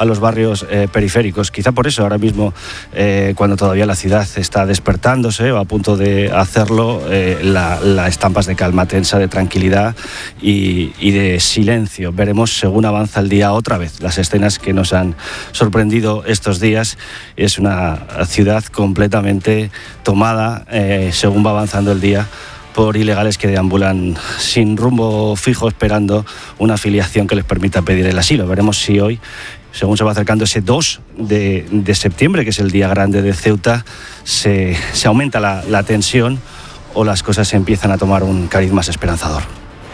a los barrios periféricos. Quizá por eso ahora mismo, cuando todavía la ciudad está despertándose o a punto de hacerlo, la estampas de calma tensa, de tranquilidad y de silencio. Veremos según avanza el día otra vez las escenas que nos han sorprendido estos días. Es una ciudad completamente tomada, según va avanzando el día, por ilegales que deambulan sin rumbo fijo, esperando una afiliación que les permita pedir el asilo. Veremos si hoy, según se va acercando ese 2 de septiembre, que es el día grande de Ceuta, se aumenta la tensión o las cosas empiezan a tomar un cariz más esperanzador.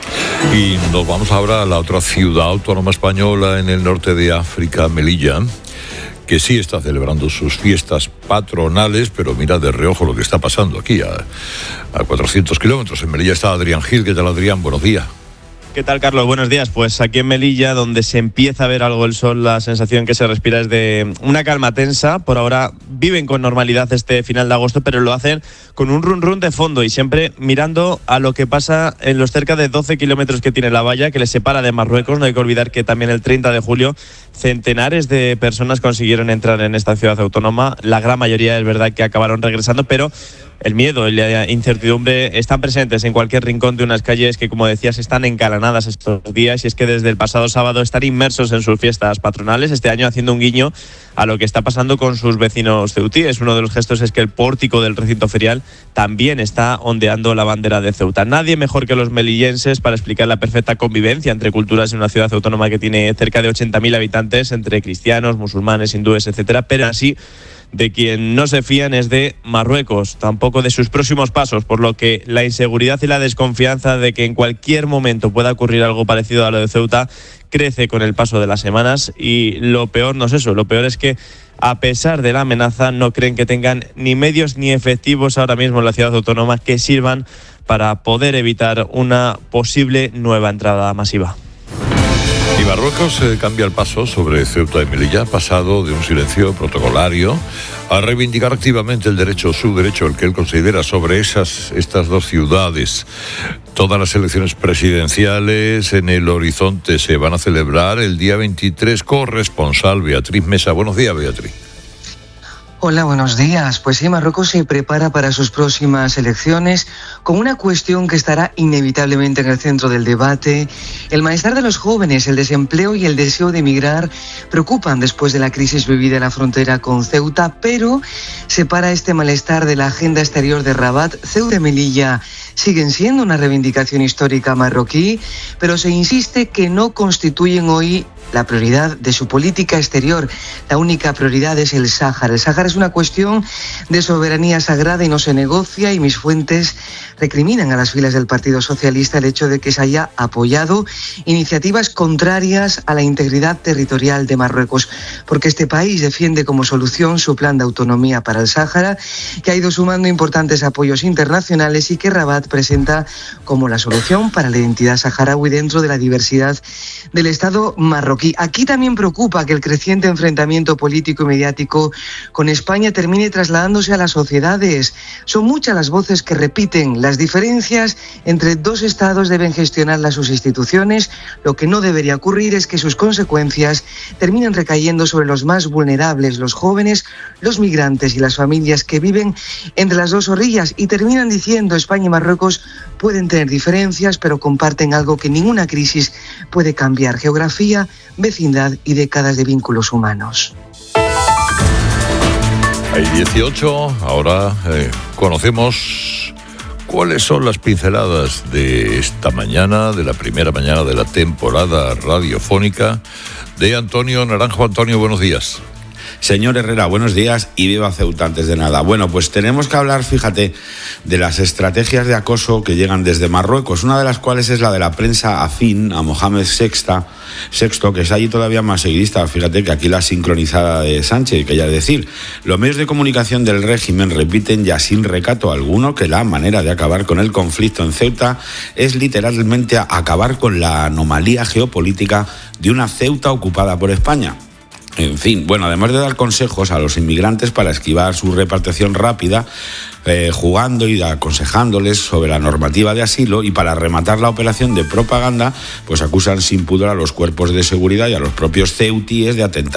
Y nos vamos ahora a la otra ciudad autónoma española en el norte de África, Melilla, que sí está celebrando sus fiestas patronales, pero mira de reojo lo que está pasando aquí, a 400 kilómetros. En Melilla está Adrián Gil. ¿Qué tal, Adrián? Buenos días. ¿Qué tal, Carlos? Buenos días. Pues aquí en Melilla, donde se empieza a ver algo el sol, la sensación que se respira es de una calma tensa. Por ahora viven con normalidad este final de agosto, pero lo hacen con un run de fondo y siempre mirando a lo que pasa en los cerca de 12 kilómetros que tiene la valla, que les separa de Marruecos. No hay que olvidar que también el 30 de julio centenares de personas consiguieron entrar en esta ciudad autónoma. La gran mayoría es verdad que acabaron regresando, pero el miedo y la incertidumbre están presentes en cualquier rincón de unas calles que, como decías, están encalanadas estos días, y es que desde el pasado sábado están inmersos en sus fiestas patronales, este año haciendo un guiño a lo que está pasando con sus vecinos ceutíes. Uno de los gestos es que el pórtico del recinto ferial también está ondeando la bandera de Ceuta. Nadie mejor que los melillenses para explicar la perfecta convivencia entre culturas en una ciudad autónoma que tiene cerca de 80.000 habitantes, entre cristianos, musulmanes, hindúes, etcétera, pero así de quien no se fían es de Marruecos, tampoco de sus próximos pasos, por lo que la inseguridad y la desconfianza de que en cualquier momento pueda ocurrir algo parecido a lo de Ceuta crece con el paso de las semanas. Y lo peor no es eso, lo peor es que a pesar de la amenaza no creen que tengan ni medios ni efectivos ahora mismo en la ciudad autónoma que sirvan para poder evitar una posible nueva entrada masiva. Y Marruecos cambia el paso sobre Ceuta y Melilla, pasado de un silencio protocolario a reivindicar activamente su derecho, el que él considera sobre estas dos ciudades. Todas las elecciones presidenciales en el horizonte se van a celebrar el día 23. Corresponsal Beatriz Mesa. Buenos días, Beatriz. Hola, buenos días. Pues sí, Marruecos se prepara para sus próximas elecciones con una cuestión que estará inevitablemente en el centro del debate. El malestar de los jóvenes, el desempleo y el deseo de emigrar preocupan después de la crisis vivida en la frontera con Ceuta, pero separa este malestar de la agenda exterior de Rabat. Ceuta y Melilla siguen siendo una reivindicación histórica marroquí, pero se insiste que no constituyen hoy la prioridad de su política exterior. La única prioridad es el Sáhara. El Sáhara es una cuestión de soberanía sagrada y no se negocia, y mis fuentes recriminan a las filas del Partido Socialista el hecho de que se haya apoyado iniciativas contrarias a la integridad territorial de Marruecos, porque este país defiende como solución su plan de autonomía para el Sáhara, que ha ido sumando importantes apoyos internacionales y que Rabat presenta como la solución para la identidad saharaui dentro de la diversidad del Estado marroquí. Aquí también preocupa que el creciente enfrentamiento político y mediático con España termine trasladándose a las sociedades. Son muchas las voces que repiten: las diferencias entre dos estados deben gestionarlas sus instituciones. Lo que no debería ocurrir es que sus consecuencias terminen recayendo sobre los más vulnerables, los jóvenes, los migrantes y las familias que viven entre las dos orillas, y terminan diciendo: España y Marruecos pueden tener diferencias, pero comparten algo que ninguna crisis puede cambiar: geografía, vecindad y décadas de vínculos humanos. Hay 18, ahora conocemos cuáles son las pinceladas de esta mañana, de la primera mañana de la temporada radiofónica de Antonio Naranjo. Antonio, buenos días. Señor Herrera, buenos días y viva Ceuta antes de nada. Bueno, pues tenemos que hablar, fíjate, de las estrategias de acoso que llegan desde Marruecos, una de las cuales es la de la prensa afín a Mohamed VI, que es allí todavía más seguidista, fíjate, que aquí la sincronizada de Sánchez, que ya decir. Los medios de comunicación del régimen repiten ya sin recato alguno que la manera de acabar con el conflicto en Ceuta es literalmente acabar con la anomalía geopolítica de una Ceuta ocupada por España. En fin, bueno, además de dar consejos a los inmigrantes para esquivar su repatriación rápida, jugando y aconsejándoles sobre la normativa de asilo, y para rematar la operación de propaganda, pues acusan sin pudor a los cuerpos de seguridad y a los propios ceutíes de atentar